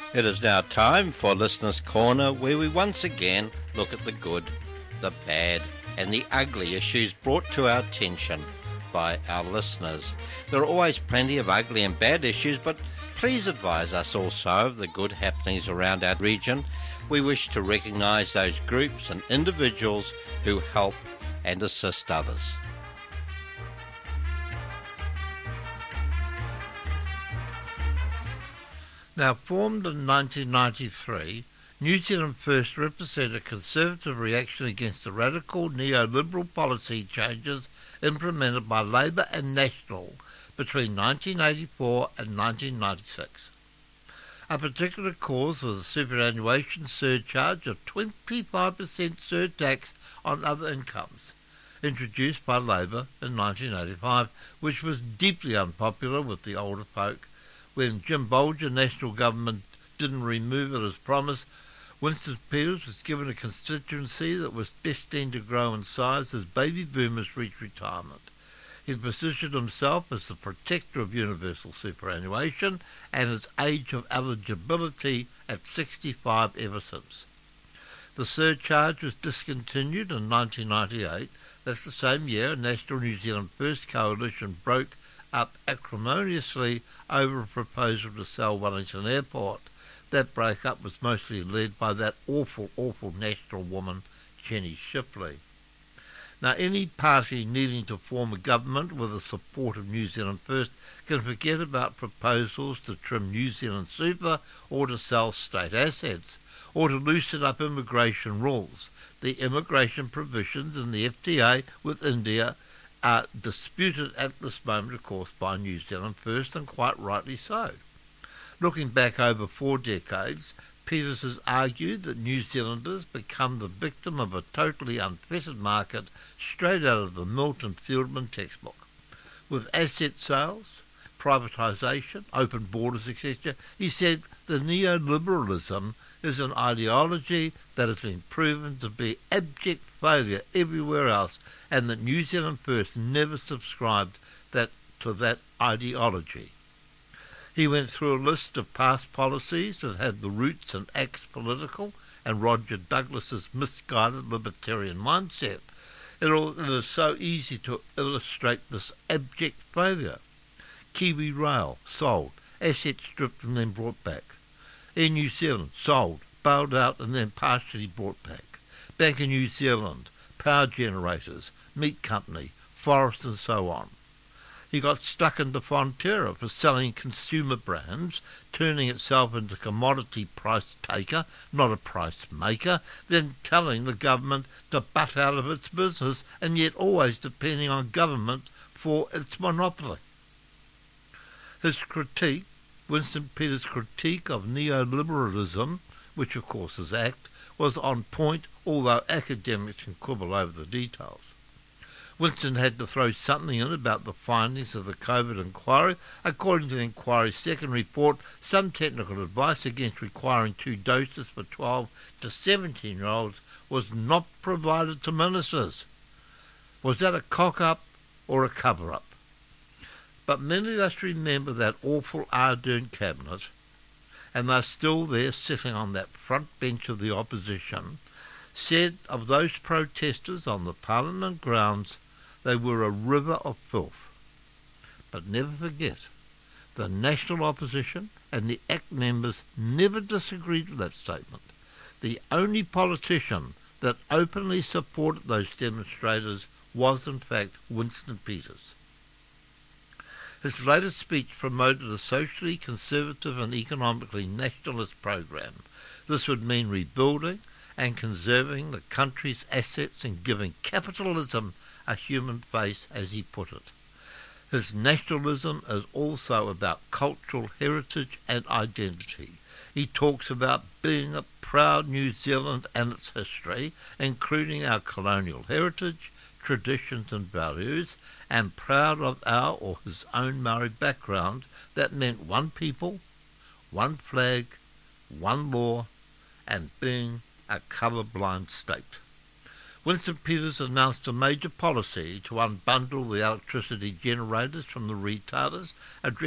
It is now time for Listener's Corner, where we once again look at the good, the bad and the ugly issues brought to our attention by our listeners. There are always plenty of ugly and bad issues, but please advise us also of the good happenings around our region. We wish to recognise those groups and individuals who help and assist others. Now, formed in 1993, New Zealand First represented a conservative reaction against the radical neoliberal policy changes implemented by Labour and National between 1984 and 1996. A particular cause was the superannuation surcharge of 25% surtax on other incomes, introduced by Labour in 1985, which was deeply unpopular with the older folk. When Jim Bolger National Government didn't remove it as promised, Winston Peters was given a constituency that was destined to grow in size as baby boomers reached retirement. He positioned himself as the protector of universal superannuation and his age of eligibility at 65 ever since. The surcharge was discontinued in 1998. That's the same year National New Zealand First Coalition broke up acrimoniously over a proposal to sell Wellington Airport. That break-up was mostly led by that awful National woman, Jenny Shipley. Now, any party needing to form a government with the support of New Zealand First can forget about proposals to trim New Zealand super or to sell state assets or to loosen up immigration rules. The immigration provisions in the FTA with India are disputed at this moment, of course, by New Zealand First, and quite rightly so. Looking back over 4 decades, Peters has argued that New Zealanders become the victim of a totally unfettered market straight out of the Milton Fieldman textbook. With asset sales, privatisation, open borders, etc., he said the neoliberalism is an ideology that has been proven to be abject failure everywhere else, and that New Zealand First never subscribed to that ideology. He went through a list of past policies that had the roots in Axe Political and Roger Douglas's misguided libertarian mindset. It is so easy to illustrate this abject failure. Kiwi Rail, sold, assets stripped and then brought back. Air New Zealand, sold, bailed out and then partially brought back. Bank of New Zealand, power generators, meat company, forest and so on. He got stuck into Fonterra for selling consumer brands, turning itself into a commodity price taker, not a price maker, then telling the government to butt out of its business, and yet always depending on government for its monopoly. His critique, Winston Peters' critique of neoliberalism, which of course is ACT, was on point, although academics can quibble over the details. Winston had to throw something in about the findings of the COVID inquiry. According to the inquiry's second report, some technical advice against requiring 2 doses for 12 to 17-year-olds was not provided to ministers. Was that a cock-up or a cover-up? But many of us remember that awful Ardern cabinet, and they're still there sitting on that front bench of the opposition, said of those protesters on the Parliament grounds they were a river of filth. But never forget, the National Opposition and the ACT members never disagreed with that statement. The only politician that openly supported those demonstrators was in fact Winston Peters. His latest speech promoted a socially conservative and economically nationalist program. This would mean rebuilding and conserving the country's assets and giving capitalism a human face, as he put it. His nationalism is also about cultural heritage and identity. He talks about being a proud New Zealand and its history, including our colonial heritage, traditions and values, and proud of our or his own Maori background that meant one people, one flag, one law, and being a colour-blind state. Winston Peters announced a major policy to unbundle the electricity generators from the retarders,